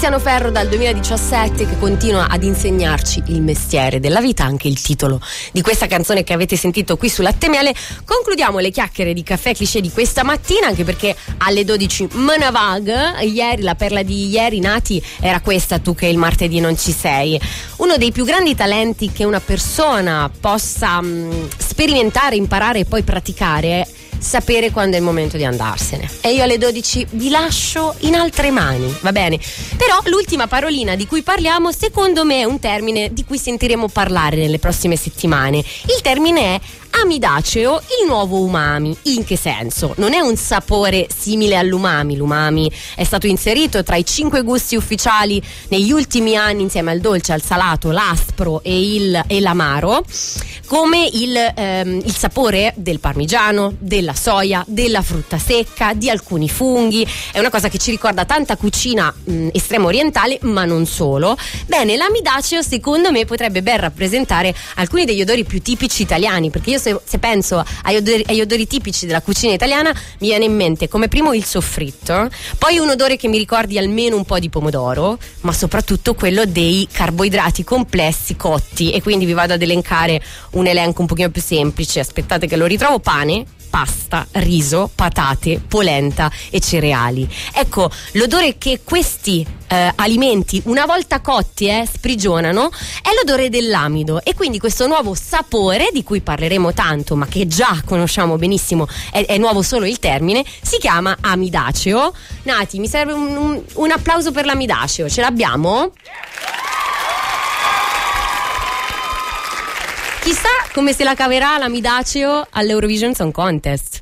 Tiziano Ferro dal 2017 che continua ad insegnarci il mestiere della vita, anche il titolo di questa canzone che avete sentito qui su Latte Miele. Concludiamo le chiacchiere di Caffè Cliché di questa mattina, anche perché alle 12 Manavag, ieri, la perla di ieri, Nati, era questa: tu che il martedì non ci sei. Uno dei più grandi talenti che una persona possa sperimentare, imparare e poi praticare è sapere quando è il momento di andarsene. E io alle 12 vi lascio in altre mani, va bene? Però l'ultima parolina di cui parliamo, secondo me, è un termine di cui sentiremo parlare nelle prossime settimane. Il termine è amidaceo, il nuovo umami. In che senso? Non è un sapore simile all'umami. L'umami è stato inserito tra i 5 gusti ufficiali negli ultimi anni, insieme al dolce, al salato, l'aspro e l'amaro, come il sapore del parmigiano, della soia, della frutta secca, di alcuni funghi. È una cosa che ci ricorda tanta cucina estremo orientale, ma non solo. Bene, l'amidaceo secondo me potrebbe ben rappresentare alcuni degli odori più tipici italiani, perché io se penso agli odori tipici della cucina italiana mi viene in mente come primo il soffritto, poi un odore che mi ricordi almeno un po' di pomodoro, ma soprattutto quello dei carboidrati complessi cotti. E quindi vi vado ad elencare un elenco un pochino più semplice, aspettate che lo ritrovo: pane, pasta, riso, patate, polenta e cereali. Ecco, l'odore che questi alimenti, una volta cotti, sprigionano, è l'odore dell'amido. E quindi questo nuovo sapore, di cui parleremo tanto, ma che già conosciamo benissimo, è nuovo solo il termine, si chiama amidaceo. Nati, mi serve un applauso per l'amidaceo. Ce l'abbiamo? Chissà come se la caverà l'amidaceo all'Eurovision Song Contest.